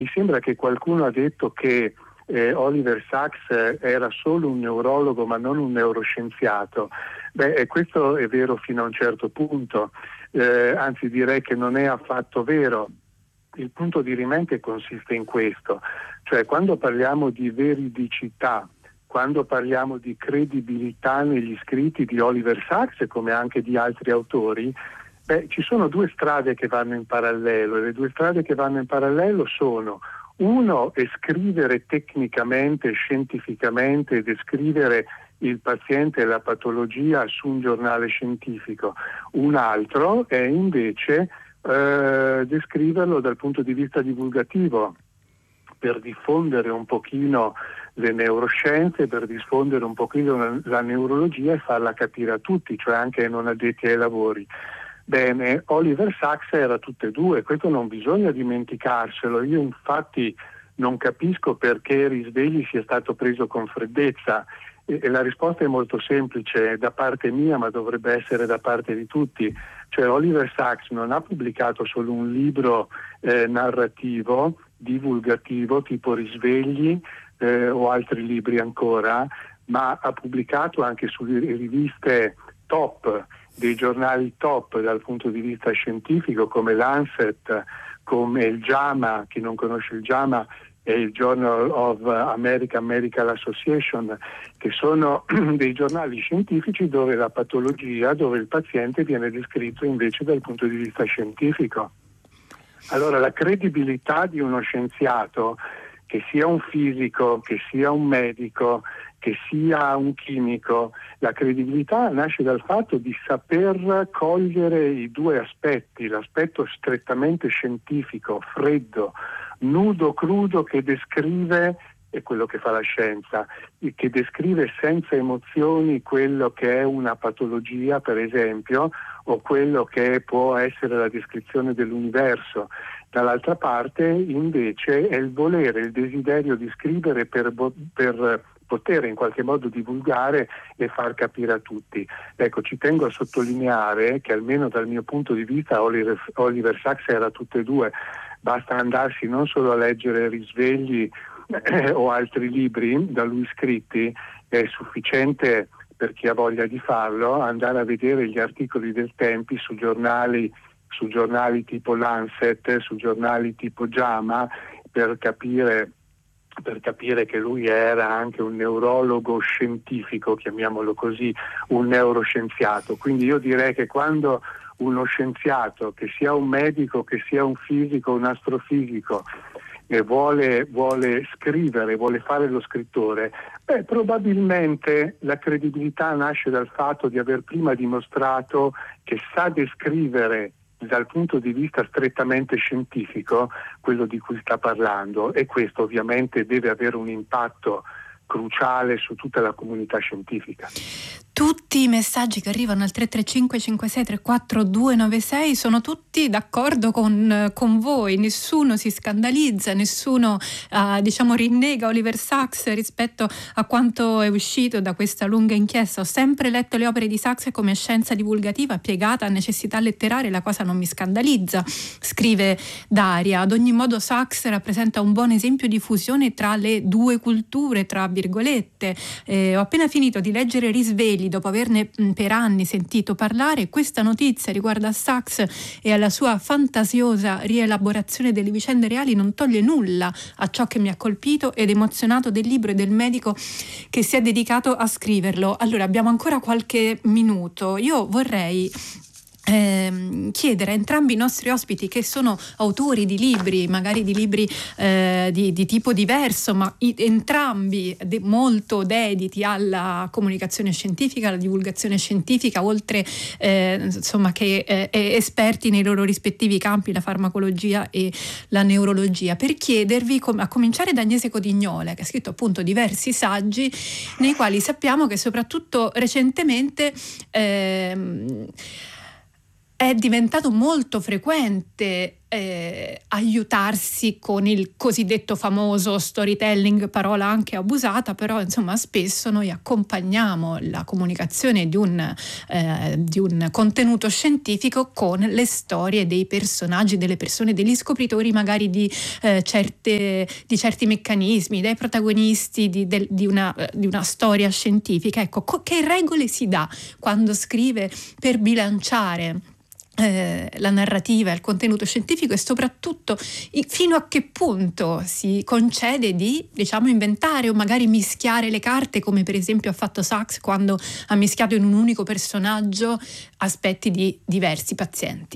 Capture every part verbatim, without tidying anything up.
Mi sembra che qualcuno ha detto che eh, Oliver Sacks era solo un neurologo ma non un neuroscienziato. Beh, e questo è vero fino a un certo punto, eh, anzi direi che non è affatto vero. Il punto di rimente consiste in questo, cioè quando parliamo di veridicità, quando parliamo di credibilità negli scritti di Oliver Sacks, come anche di altri autori, beh, ci sono due strade che vanno in parallelo, e le due strade che vanno in parallelo sono: uno è scrivere tecnicamente, scientificamente, descrivere il paziente e la patologia su un giornale scientifico, un altro è invece eh, descriverlo dal punto di vista divulgativo, per diffondere un pochino le neuroscienze, per diffondere un pochino la, la neurologia e farla capire a tutti, cioè anche ai non addetti ai lavori. Bene, Oliver Sacks era tutte e due, questo non bisogna dimenticarselo. Io infatti non capisco perché Risvegli sia stato preso con freddezza, e, e la risposta è molto semplice, da parte mia, ma dovrebbe essere da parte di tutti. Cioè Oliver Sacks non ha pubblicato solo un libro eh, narrativo, divulgativo, tipo Risvegli eh, o altri libri ancora, ma ha pubblicato anche sulle riviste top, dei giornali top dal punto di vista scientifico, come Lancet, come il JAMA. Chi non conosce il JAMA è il Journal of American Medical Association, che sono dei giornali scientifici dove la patologia, dove il paziente viene descritto invece dal punto di vista scientifico. Allora la credibilità di uno scienziato, che sia un fisico, che sia un medico, che sia un chimico, la credibilità nasce dal fatto di saper cogliere i due aspetti, l'aspetto strettamente scientifico, freddo, nudo, crudo, che descrive, è quello che fa la scienza, che descrive senza emozioni quello che è una patologia, per esempio, o quello che può essere la descrizione dell'universo. Dall'altra parte invece è il volere, il desiderio di scrivere per, per poter in qualche modo divulgare e far capire a tutti. Ecco, ci tengo a sottolineare che almeno dal mio punto di vista Oliver, Oliver Sacks era tutte e due. Basta andarsi non solo a leggere Risvegli eh, o altri libri da lui scritti, è sufficiente per chi ha voglia di farlo andare a vedere gli articoli del Tempi su giornali su giornali tipo Lancet, su giornali tipo JAMA, per capire per capire che lui era anche un neurologo scientifico, chiamiamolo così, un neuroscienziato. Quindi io direi che quando uno scienziato, che sia un medico, che sia un fisico, un astrofisico, e vuole, vuole scrivere, vuole fare lo scrittore, beh, probabilmente la credibilità nasce dal fatto di aver prima dimostrato che sa descrivere dal punto di vista strettamente scientifico quello di cui sta parlando, e questo ovviamente deve avere un impatto cruciale su tutta la comunità scientifica. Tutti i messaggi che arrivano al tre tre cinque cinque sei tre quattro due nove sei sono tutti d'accordo con, con voi, nessuno si scandalizza, nessuno uh, diciamo rinnega Oliver Sacks rispetto a quanto è uscito da questa lunga inchiesta. Ho sempre letto le opere di Sacks come scienza divulgativa piegata a necessità letterarie, la cosa non mi scandalizza, scrive Daria. Ad ogni modo Sacks rappresenta un buon esempio di fusione tra le due culture, tra virgolette. Eh, ho appena finito di leggere Risvegli dopo averne per anni sentito parlare. Questa notizia riguardo a Sacks e alla sua fantasiosa rielaborazione delle vicende reali non toglie nulla a ciò che mi ha colpito ed emozionato del libro e del medico che si è dedicato a scriverlo. Allora, abbiamo ancora qualche minuto. Io vorrei Eh, chiedere a entrambi i nostri ospiti, che sono autori di libri, magari di libri eh, di, di tipo diverso, ma i, entrambi de, molto dediti alla comunicazione scientifica, alla divulgazione scientifica, oltre eh, insomma che eh, esperti nei loro rispettivi campi, la farmacologia e la neurologia, per chiedervi, com- a cominciare da Agnese Codignole, che ha scritto appunto diversi saggi nei quali sappiamo che soprattutto recentemente ehm, è diventato molto frequente eh, aiutarsi con il cosiddetto famoso storytelling, parola anche abusata, però insomma spesso noi accompagniamo la comunicazione di un, eh, di un contenuto scientifico con le storie dei personaggi, delle persone, degli scopritori magari di, eh, certe, di certi meccanismi, dei protagonisti di, del, di, una, di una storia scientifica. Ecco, co- che regole si dà quando scrive per bilanciare Eh, la narrativa, il contenuto scientifico, e soprattutto i, fino a che punto si concede di, diciamo, inventare o magari mischiare le carte, come per esempio ha fatto Sachs quando ha mischiato in un unico personaggio aspetti di diversi pazienti.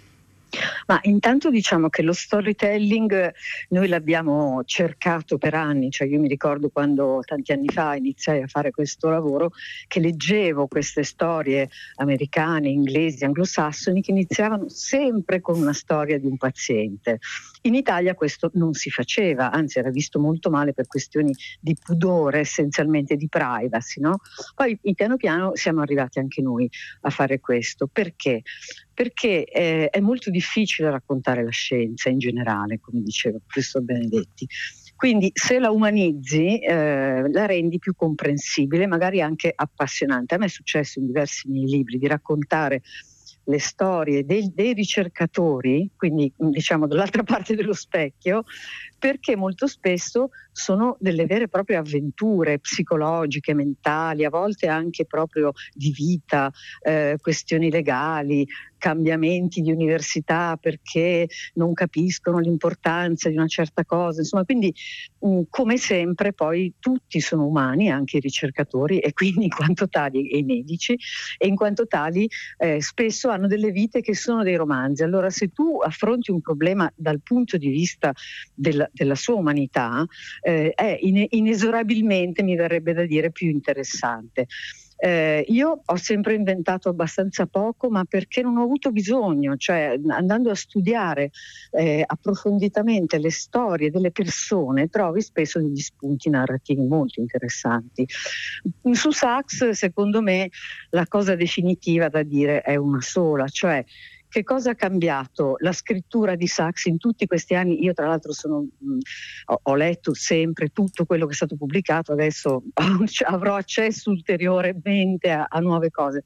Ma intanto diciamo che lo storytelling noi l'abbiamo cercato per anni, cioè io mi ricordo quando tanti anni fa iniziai a fare questo lavoro, che leggevo queste storie americane, inglesi, anglosassoni, che iniziavano sempre con una storia di un paziente. In Italia questo non si faceva, anzi era visto molto male per questioni di pudore, essenzialmente di privacy, no? Poi piano piano siamo arrivati anche noi a fare questo. Perché? Perché eh, è molto difficile raccontare la scienza in generale, come diceva il professor Benedetti. Quindi se la umanizzi, eh, la rendi più comprensibile, magari anche appassionante. A me è successo in diversi miei libri di raccontare le storie dei, dei ricercatori, quindi diciamo dall'altra parte dello specchio, perché molto spesso sono delle vere e proprie avventure psicologiche, mentali, a volte anche proprio di vita, eh, questioni legali, cambiamenti di università perché non capiscono l'importanza di una certa cosa, insomma, quindi mh, come sempre poi tutti sono umani, anche i ricercatori, e quindi in quanto tali e i medici, e in quanto tali eh, spesso hanno delle vite che sono dei romanzi. Allora se tu affronti un problema dal punto di vista del, della sua umanità, eh, è in, inesorabilmente, mi verrebbe da dire, più interessante. Eh, io ho sempre inventato abbastanza poco, ma perché non ho avuto bisogno, cioè andando a studiare eh, approfonditamente le storie delle persone trovi spesso degli spunti narrativi molto interessanti. Su Sachs, secondo me, la cosa definitiva da dire è una sola, cioè che cosa ha cambiato la scrittura di Sachs in tutti questi anni? Io tra l'altro sono, mh, ho, ho letto sempre tutto quello che è stato pubblicato, adesso avrò accesso ulteriormente a, a nuove cose.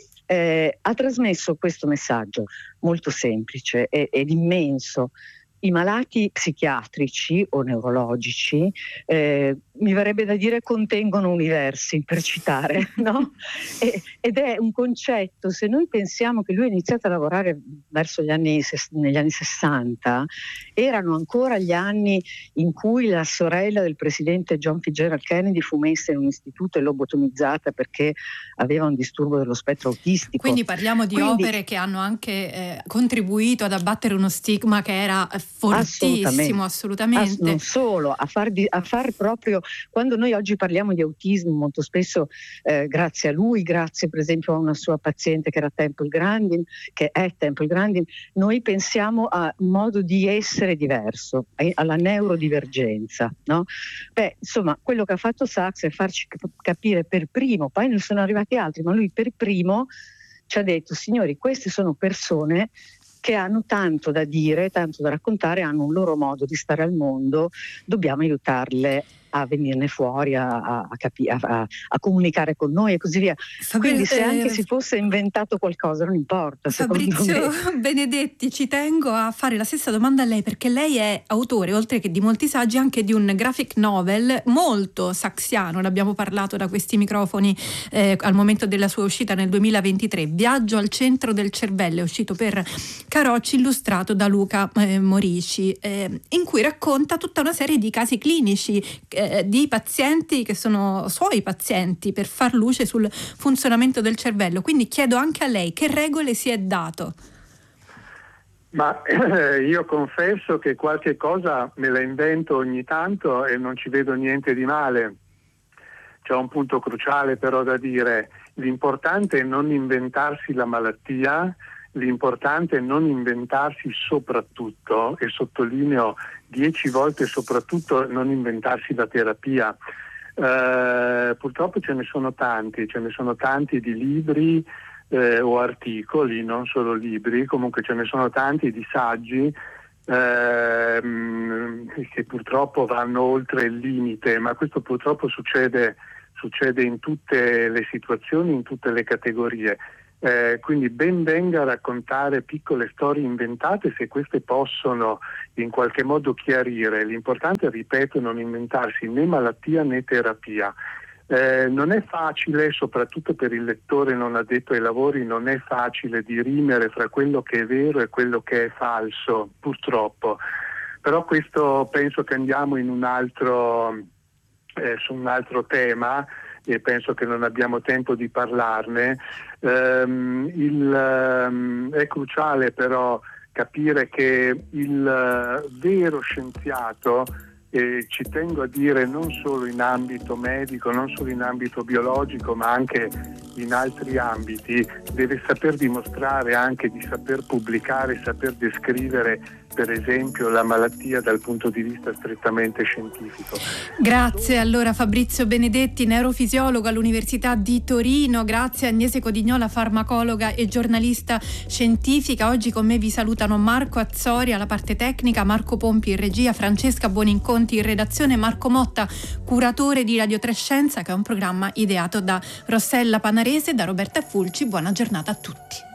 Eh, ha trasmesso questo messaggio molto semplice ed, ed immenso. I malati psichiatrici o neurologici, eh, mi verrebbe da dire, contengono universi, per citare, no? E, ed è un concetto, se noi pensiamo che lui ha iniziato a lavorare verso gli anni, negli anni sessanta, erano ancora gli anni in cui la sorella del presidente John Fitzgerald Kennedy fu messa in un istituto e lobotomizzata perché aveva un disturbo dello spettro autistico. Quindi parliamo di Quindi, opere che hanno anche eh, contribuito ad abbattere uno stigma che era fortissimo, assolutamente. assolutamente. Ass- non solo, a far, di, a far proprio, quando noi oggi parliamo di autismo, molto spesso eh, grazie a lui, grazie per esempio a una sua paziente che era Temple Grandin, che è Temple Grandin, noi pensiamo a un modo di essere diverso, alla neurodivergenza, no? Beh, insomma, quello che ha fatto Sachs è farci capire per primo, poi ne sono arrivati altri, ma lui per primo ci ha detto: signori, queste sono persone che hanno tanto da dire, tanto da raccontare, hanno un loro modo di stare al mondo, dobbiamo aiutarle a venirne fuori, a, a, capi- a, a comunicare con noi e così via. Fabri- Quindi se anche eh, si fosse inventato qualcosa non importa. Fabrizio Benedetti, ci tengo a fare la stessa domanda a lei, perché lei è autore, oltre che di molti saggi, anche di un graphic novel molto saxiano, l'abbiamo parlato da questi microfoni eh, al momento della sua uscita nel duemilaventitré, Viaggio al centro del cervello, è uscito per Carocci, illustrato da Luca eh, Morici, eh, in cui racconta tutta una serie di casi clinici di pazienti che sono suoi pazienti, per far luce sul funzionamento del cervello. Quindi chiedo anche a lei che regole si è dato. Ma eh, io confesso che qualche cosa me la invento ogni tanto e non ci vedo niente di male. C'è un punto cruciale però da dire: l'importante è non inventarsi la malattia, l'importante è non inventarsi soprattutto, e sottolineo dieci volte soprattutto, non inventarsi la terapia. Eh, purtroppo ce ne sono tanti, ce ne sono tanti di libri eh, o articoli, non solo libri, comunque ce ne sono tanti di saggi ehm, che purtroppo vanno oltre il limite, ma questo purtroppo succede, succede in tutte le situazioni, in tutte le categorie. Eh, quindi ben venga a raccontare piccole storie inventate se queste possono in qualche modo chiarire. L'importante, ripeto, è non inventarsi né malattia né terapia. Eh, non è facile, soprattutto per il lettore non addetto ai lavori, non è facile dirimere fra quello che è vero e quello che è falso, purtroppo. Però questo penso che andiamo in un altro, eh, su un altro tema, e penso che non abbiamo tempo di parlarne. Um, il, um, è cruciale però capire che il uh, vero scienziato, e ci tengo a dire non solo in ambito medico, non solo in ambito biologico, ma anche in altri ambiti, deve saper dimostrare anche di saper pubblicare, saper descrivere per esempio la malattia dal punto di vista strettamente scientifico. Grazie allora Fabrizio Benedetti, neurofisiologo all'Università di Torino, grazie Agnese Codignola, farmacologa e giornalista scientifica. Oggi con me vi salutano Marco Azzori alla parte tecnica, Marco Pompi in regia, Francesca Buoninconti in redazione, Marco Motta, curatore di Radio tre Scienza, che è un programma ideato da Rossella Panarese e da Roberta Fulci. Buona giornata a tutti.